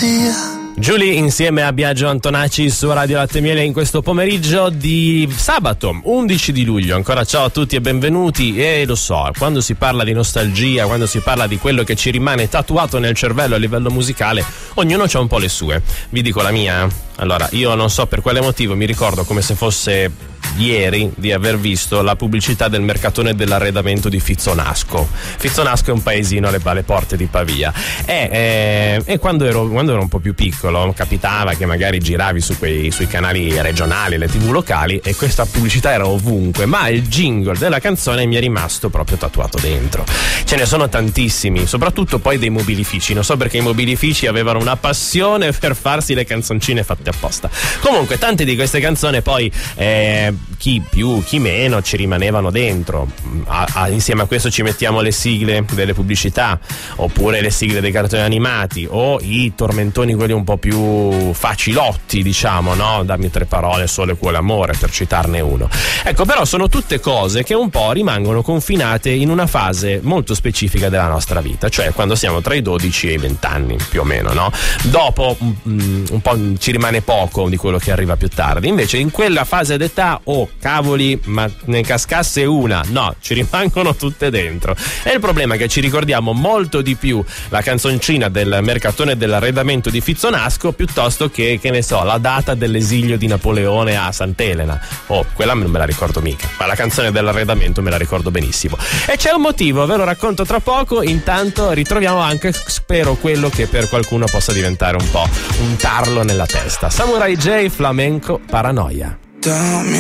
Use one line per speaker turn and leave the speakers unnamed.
Giulia insieme a Biagio Antonacci su Radio Latte e Miele in questo pomeriggio di sabato 11 di luglio. Ancora ciao a tutti e benvenuti. E lo so, quando si parla di nostalgia, quando si parla di quello che ci rimane tatuato nel cervello a livello musicale, ognuno c'ha un po' le sue. Vi dico la mia. Allora, io non so per quale motivo, mi ricordo come se fosse ieri di aver visto la pubblicità del mercatone dell'arredamento di Fizzonasco. Fizzonasco è un paesino alle porte di Pavia e quando ero un po' più piccolo capitava che magari giravi sui canali regionali, le TV locali, e questa pubblicità era ovunque, ma il jingle della canzone mi è rimasto proprio tatuato dentro. Ce ne sono tantissimi, soprattutto poi dei mobilifici. Non so perché i mobilifici avevano una passione per farsi le canzoncine fatte apposta. Comunque tante di queste canzoni poi chi più, chi meno ci rimanevano dentro. Insieme a questo ci mettiamo le sigle delle pubblicità, oppure le sigle dei cartoni animati, o i tormentoni quelli un po' più facilotti, diciamo, no? Dammi 3 parole, sole, cuore, amore, per citarne uno. Ecco, però sono tutte cose che un po' rimangono confinate in una fase molto specifica della nostra vita, cioè quando siamo tra i 12 e i 20 anni, più o meno, no? Dopo un po' ci rimane poco di quello che arriva più tardi. Invece in quella fase d'età, cavoli, ma ne cascasse una, no, ci rimangono tutte dentro. E il problema è che ci ricordiamo molto di più la canzoncina del mercatone dell'arredamento di Fizzonasco piuttosto che ne so, la data dell'esilio di Napoleone a Sant'Elena. Quella non me la ricordo mica, ma la canzone dell'arredamento me la ricordo benissimo. E c'è un motivo, ve lo racconto tra poco. Intanto ritroviamo anche, spero, quello che per qualcuno possa diventare un po' un tarlo nella testa. Samurai J, Flamenco, Paranoia.
Dame